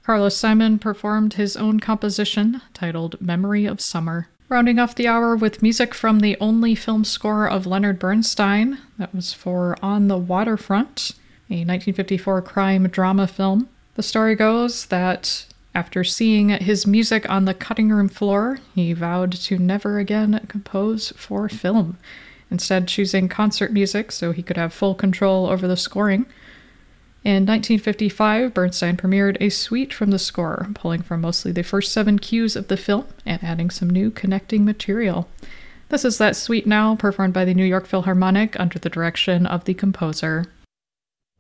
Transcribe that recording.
Carlos Simon performed his own composition titled Memory of Summer. Rounding off the hour with music from the only film score of Leonard Bernstein, that was for On the Waterfront, a 1954 crime drama film. The story goes that after seeing his music on the cutting room floor, he vowed to never again compose for film, instead choosing concert music so he could have full control over the scoring. In 1955, Bernstein premiered a suite from the score, pulling from mostly the first 7 cues of the film and adding some new connecting material. This is that suite now, performed by the New York Philharmonic under the direction of the composer